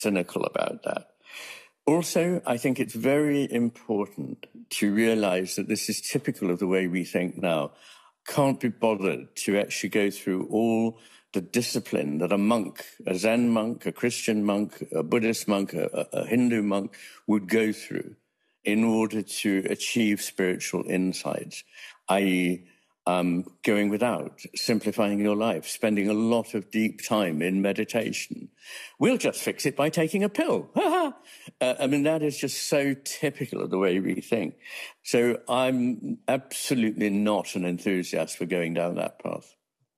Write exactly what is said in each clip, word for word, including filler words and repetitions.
cynical about that. Also, I think it's very important to realize that this is typical of the way we think now. Can't be bothered to actually go through all the discipline that a monk, a Zen monk, a Christian monk, a Buddhist monk, a, a Hindu monk would go through in order to achieve spiritual insights, that is, Um, going without, simplifying your life, spending a lot of deep time in meditation. We'll just fix it by taking a pill. uh, I mean, that is just so typical of the way we think. So I'm absolutely not an enthusiast for going down that path.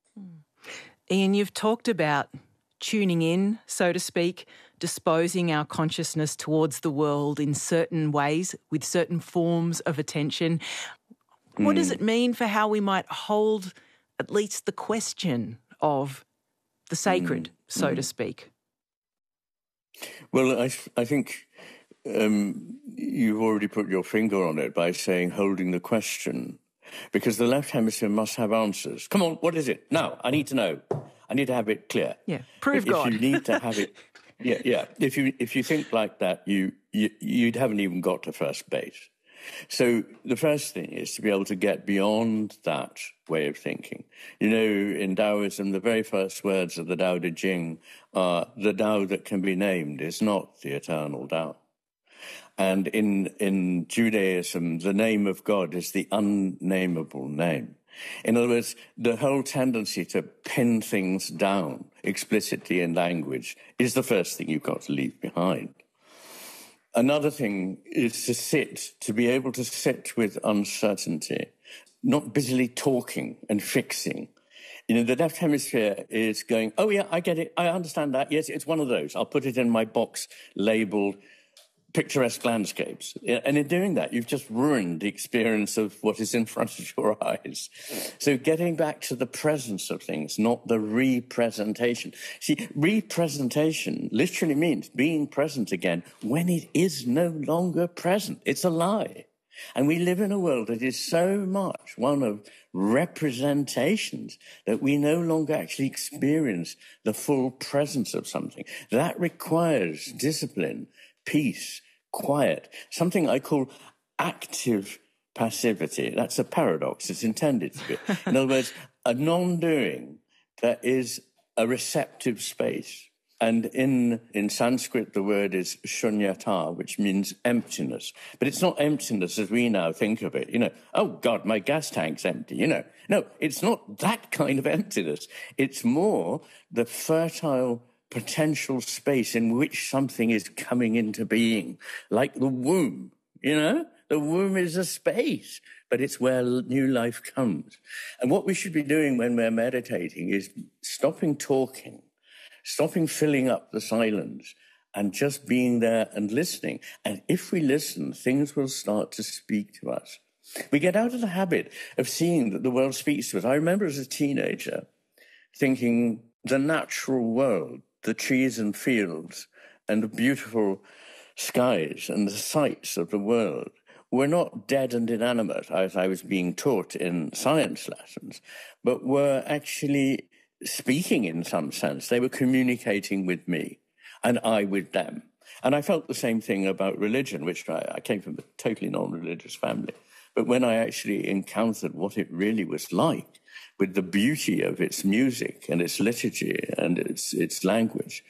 Ian, you've talked about tuning in, so to speak, disposing our consciousness towards the world in certain ways, with certain forms of attention. What does it mean for how we might hold at least the question of the sacred, mm. so mm. to speak? Well, I, I think um, you've already put your finger on it by saying holding the question, because the left hemisphere must have answers. Come on, what is it? Now, I need to know. I need to have it clear. Yeah, prove if, God. If you need to have it, yeah, yeah. If you if you think like that, you, you you haven't even got to first base. So the first thing is to be able to get beyond that way of thinking. You know, in Taoism, the very first words of the Tao Te Ching are, the Tao that can be named is not the eternal Tao. And in, in Judaism, the name of God is the unnameable name. In other words, the whole tendency to pin things down explicitly in language is the first thing you've got to leave behind. Another thing is to sit, to be able to sit with uncertainty, not busily talking and fixing. You know, the left hemisphere is going, oh, yeah, I get it. I understand that. Yes, it's one of those. I'll put it in my box labeled picturesque landscapes. And in doing that, you've just ruined the experience of what is in front of your eyes. So getting back to the presence of things, not the representation. See, representation literally means being present again when it is no longer present. It's a lie. And we live in a world that is so much one of representations that we no longer actually experience the full presence of something. That requires discipline, peace, quiet, something I call active passivity. That's a paradox. It's intended to be. In other words, a non-doing that is a receptive space. And in, in Sanskrit, the word is shunyata, which means emptiness. But it's not emptiness as we now think of it. You know, oh, God, my gas tank's empty. You know, no, it's not that kind of emptiness. It's more the fertile potential space in which something is coming into being, like the womb, you know? The womb is a space, but it's where new life comes. And what we should be doing when we're meditating is stopping talking, stopping filling up the silence, and just being there and listening. And if we listen, things will start to speak to us. We get out of the habit of seeing that the world speaks to us. I remember as a teenager thinking the natural world, the trees and fields and the beautiful skies and the sights of the world were not dead and inanimate, as I was being taught in science lessons, but were actually speaking in some sense. They were communicating with me and I with them. And I felt the same thing about religion, which I, I came from a totally non-religious family. But when I actually encountered what it really was like, with the beauty of its music and its liturgy and its its language,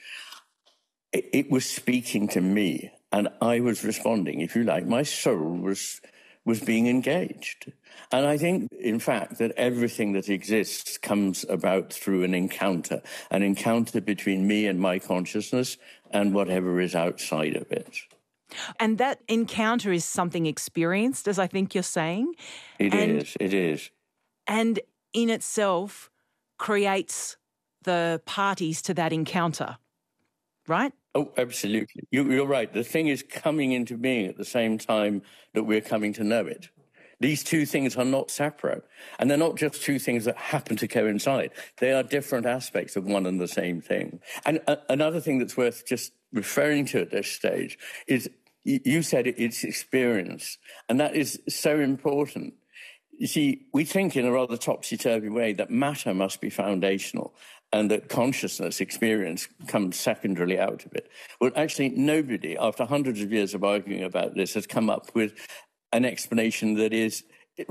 it, it was speaking to me, and I was responding, if you like. My soul was was being engaged. And I think, in fact, that everything that exists comes about through an encounter, an encounter between me and my consciousness and whatever is outside of it. And that encounter is something experienced, as I think you're saying. It and, is, it is. And in itself creates the parties to that encounter, right? Oh, absolutely. You, you're right. The thing is coming into being at the same time that we're coming to know it. These two things are not separate. And they're not just two things that happen to coincide. They are different aspects of one and the same thing. And uh, another thing that's worth just referring to at this stage is, you said it's experience. And that is so important. You see, we think in a rather topsy-turvy way that matter must be foundational and that consciousness, experience, comes secondarily out of it. Well, actually, nobody, after hundreds of years of arguing about this, has come up with an explanation that is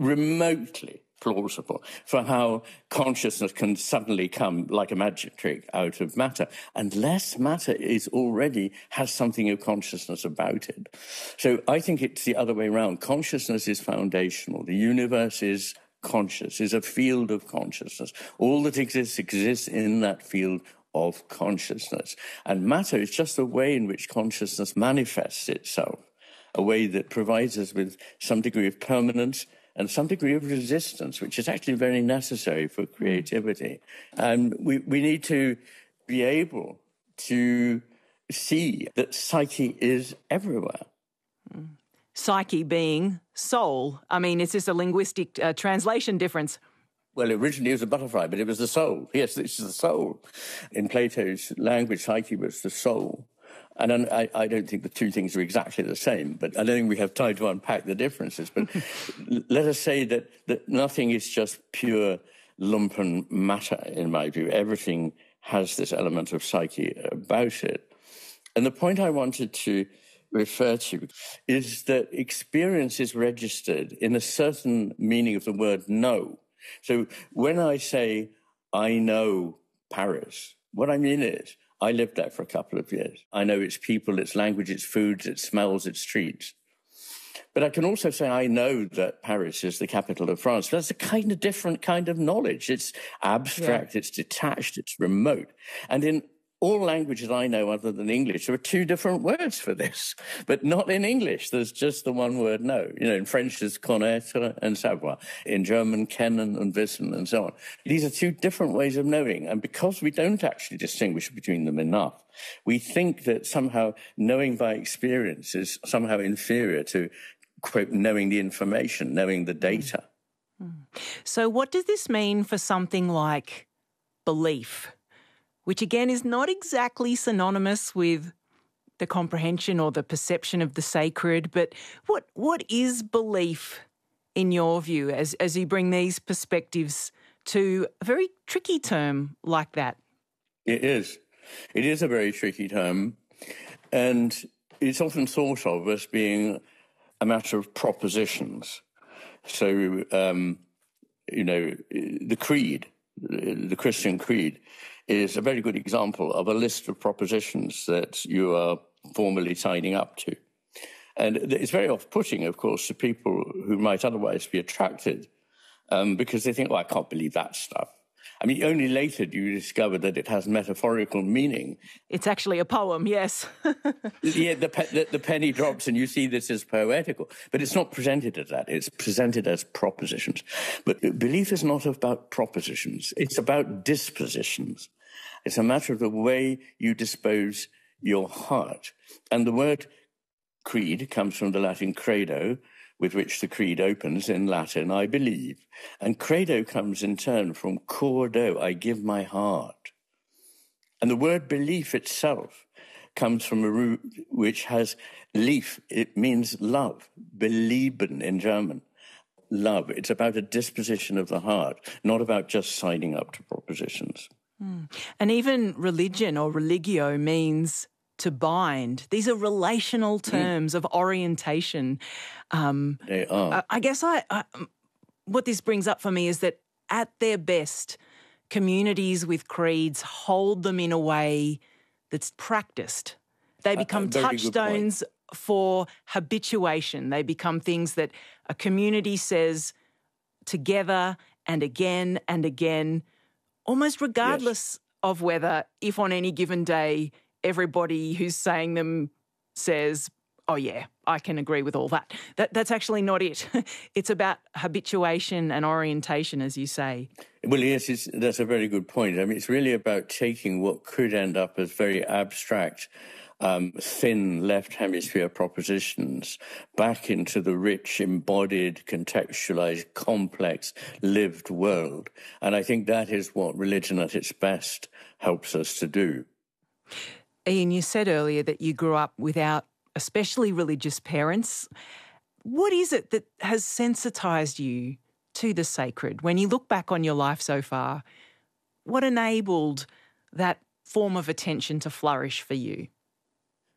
remotely plausible for how consciousness can suddenly come like a magic trick out of matter, unless matter is already has something of consciousness about it. So I think it's the other way around. Consciousness is foundational. The universe is conscious, is a field of consciousness. All that exists exists in that field of consciousness. And matter is just a way in which consciousness manifests itself, a way that provides us with some degree of permanence and some degree of resistance, which is actually very necessary for creativity. And we, we need to be able to see that psyche is everywhere. Mm. Psyche being soul. I mean, is this a linguistic uh, translation difference? Well, originally it was a butterfly, but it was the soul. Yes, this is the soul. In Plato's language, psyche was the soul. And I, I don't think the two things are exactly the same, but I don't think we have time to unpack the differences. But let us say that, that nothing is just pure lumpen matter, in my view. Everything has this element of psyche about it. And the point I wanted to refer to is that experience is registered in a certain meaning of the word know. So when I say, I know Paris, what I mean is, I lived there for a couple of years. I know its people, its language, its foods, its smells, its streets. But I can also say I know that Paris is the capital of France. That's a kind of different kind of knowledge. It's abstract, yeah. It's detached, it's remote. And in all languages I know other than English, there are two different words for this, but not in English. There's just the one word know. You know, in French, there's connaître and savoir. In German, kennen and wissen and so on. These are two different ways of knowing. And because we don't actually distinguish between them enough, we think that somehow knowing by experience is somehow inferior to, quote, knowing the information, knowing the data. So what does this mean for something like belief, which again is not exactly synonymous with the comprehension or the perception of the sacred, but what what is belief in your view as, as you bring these perspectives to a very tricky term like that? It is. It is a very tricky term, and it's often thought of as being a matter of propositions. So, um, you know, the creed, the Christian creed, is a very good example of a list of propositions that you are formally signing up to. And it's very off-putting, of course, to people who might otherwise be attracted um, because they think, well, I can't believe that stuff. I mean, only later do you discover that it has metaphorical meaning. It's actually a poem, yes. Yeah, the, pe- the, the penny drops and you see this as poetical. But it's not presented as that. It's presented as propositions. But belief is not about propositions. It's about dispositions. It's a matter of the way you dispose your heart. And the word creed comes from the Latin credo, with which the creed opens in Latin, I believe. And credo comes in turn from cordo, I give my heart. And the word belief itself comes from a root which has lief. It means love, belieben in German, love. It's about a disposition of the heart, not about just signing up to propositions. Mm. And even religion or religio means to bind. These are relational terms mm. of orientation. Um, they are. I, I guess I, I, what this brings up for me is that at their best, communities with creeds hold them in a way that's practiced. They become uh, touchstones for habituation. They become things that a community says together and again and again, almost regardless yes. of whether, if on any given day, everybody who's saying them says, oh, yeah, I can agree with all that. that that's actually not it. It's about habituation and orientation, as you say. Well, yes, it's, that's a very good point. I mean, it's really about taking what could end up as very abstract, um, thin left hemisphere propositions back into the rich, embodied, contextualized, complex, lived world. And I think that is what religion at its best helps us to do. Ian, you said earlier that you grew up without especially religious parents. What is it that has sensitised you to the sacred? When you look back on your life so far, what enabled that form of attention to flourish for you?